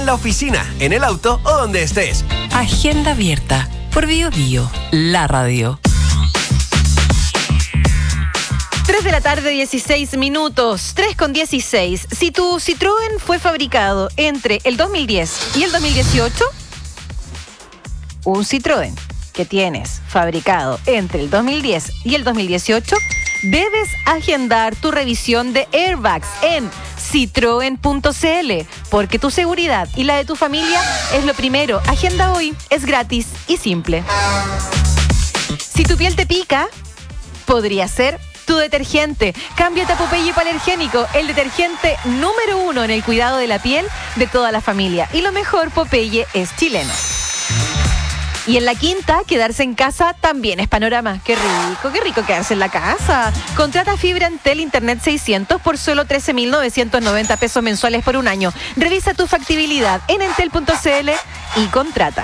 la oficina, en el auto o donde estés. Agenda abierta por Bio Bio, la radio. 3 de la tarde, 16 minutos. 3:16. Si tu Citroën fue fabricado entre el 2010 y el 2018, un Citroën que tienes fabricado entre el 2010 y el 2018, debes agendar tu revisión de airbags en citroen.cl, porque tu seguridad y la de tu familia es lo primero. Agenda hoy, es gratis y simple. Si tu piel te pica, podría ser tu detergente. Cámbiate a Popeye Hipoalergénico, el detergente número 1 en el cuidado de la piel de toda la familia. Y lo mejor, Popeye es chileno. Y en la quinta, quedarse en casa también es panorama. Qué rico quedarse en la casa. Contrata fibra Entel Internet 600 por solo 13.990 pesos mensuales por un año. Revisa tu factibilidad en entel.cl y contrata.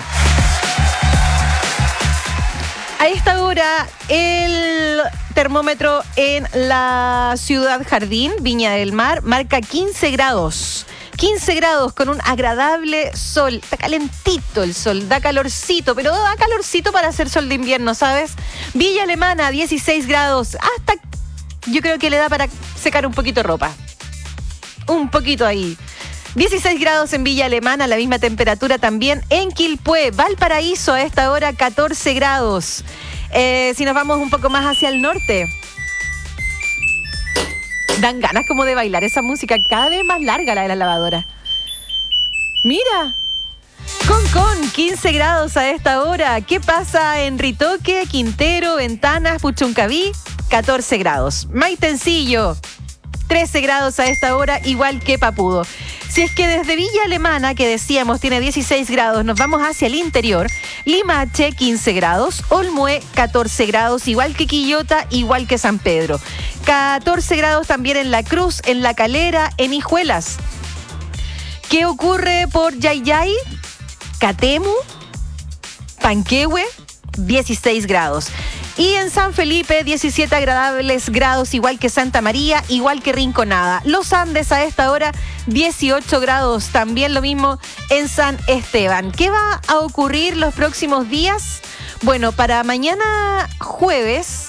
A esta hora, el termómetro en la ciudad Jardín, Viña del Mar, marca 15 grados. 15 grados con un agradable sol. Está calentito el sol, da calorcito, pero da calorcito para hacer sol de invierno, ¿sabes? Villa Alemana, 16 grados. Hasta yo creo que le da para secar un poquito ropa. Un poquito ahí. 16 grados en Villa Alemana, la misma temperatura también en Quilpué. Valparaíso a esta hora, 14 grados. Si nos vamos un poco más hacia el norte, dan ganas como de bailar esa música, cada vez más larga la de la lavadora. Mira, Concón, 15 grados a esta hora. ¿Qué pasa en Ritoque, Quintero, Ventanas, Puchuncaví? 14 grados. Maitencillo, 13 grados a esta hora, igual que Papudo. Si es que desde Villa Alemana, que decíamos tiene 16 grados, nos vamos hacia el interior, Limache 15 grados, Olmué 14 grados, igual que Quillota, igual que San Pedro. 14 grados también en La Cruz, en La Calera, en Hijuelas. ¿Qué ocurre por Yayay? Catemu, Panquehue, 16 grados. Y en San Felipe, 17 agradables grados, igual que Santa María, igual que Rinconada. Los Andes a esta hora, 18 grados, también lo mismo en San Esteban. ¿Qué va a ocurrir los próximos días? Bueno, para mañana jueves,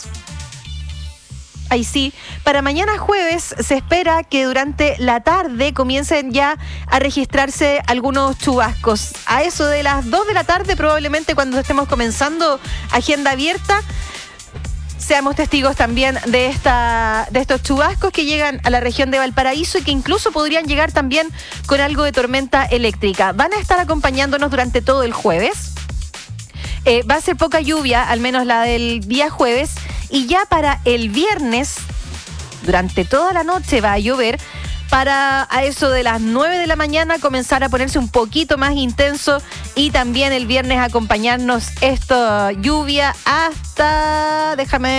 para mañana jueves se espera que durante la tarde comiencen ya a registrarse algunos chubascos. A eso de las 2 de la tarde, probablemente cuando estemos comenzando agenda abierta, seamos testigos también de estos chubascos que llegan a la región de Valparaíso y que incluso podrían llegar también con algo de tormenta eléctrica. Van a estar acompañándonos durante todo el jueves. Va a ser poca lluvia, al menos la del día jueves, y ya para el viernes, durante toda la noche va a llover, para a eso de las 9 de la mañana comenzar a ponerse un poquito más intenso y también el viernes acompañarnos esta lluvia hasta,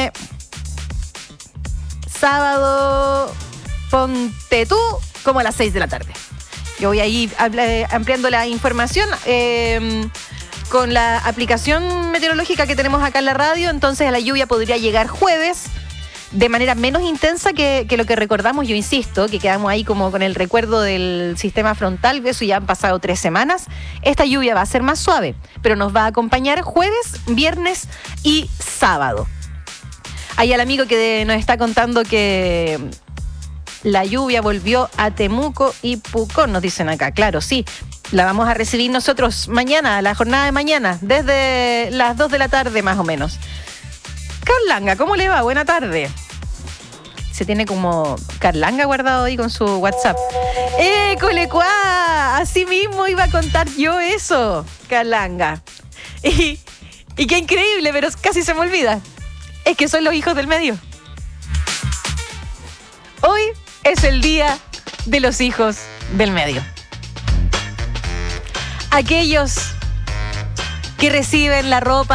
sábado, ponte tú, como a las 6 de la tarde. Yo voy a ir ampliando la información con la aplicación meteorológica que tenemos acá en la radio, entonces la lluvia podría llegar jueves, de manera menos intensa que lo que recordamos. Yo insisto, que quedamos ahí como con el recuerdo del sistema frontal, eso ya han pasado 3 semanas. Esta lluvia va a ser más suave, pero nos va a acompañar jueves, viernes y sábado. Hay al amigo que nos está contando que la lluvia volvió a Temuco y Pucón, nos dicen acá. Claro, sí, la vamos a recibir nosotros mañana, la jornada de mañana, desde las 2 de la tarde más o menos. Carlanga, ¿cómo le va? Buena tarde. Se tiene como Carlanga guardado ahí con su WhatsApp. ¡Colecuá! Así mismo iba a contar yo eso, Carlanga. Y qué increíble, pero casi se me olvida. Es que son los hijos del medio. Hoy es el día de los hijos del medio. Aquellos que reciben la ropa